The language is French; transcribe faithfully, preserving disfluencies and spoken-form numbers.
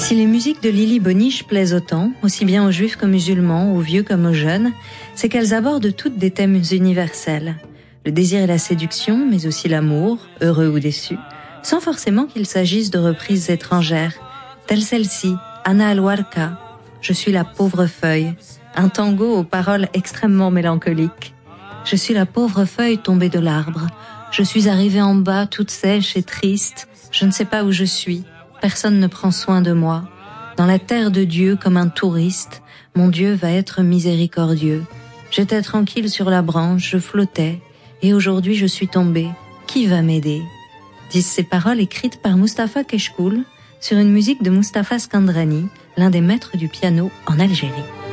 Si les musiques de Lily Boniche plaisent autant, aussi bien aux juifs qu'aux musulmans, aux vieux comme aux jeunes, c'est qu'elles abordent toutes des thèmes universels. Le désir et la séduction, mais aussi l'amour, heureux ou déçu, sans forcément qu'il s'agisse de reprises étrangères, telle celle-ci, Ana Alhuarca, Je suis la pauvre feuille, un tango aux paroles extrêmement mélancoliques. Je suis la pauvre feuille tombée de l'arbre, je suis arrivée en bas toute sèche et triste, je ne sais pas où je suis, personne ne prend soin de moi. Dans la terre de Dieu comme un touriste, mon Dieu va être miséricordieux. J'étais tranquille sur la branche, je flottais, et aujourd'hui je suis tombée. Qui va m'aider ? Disent ces paroles écrites par Mustapha Keshkoul sur une musique de Mustapha Skandrani, l'un des maîtres du piano en Algérie.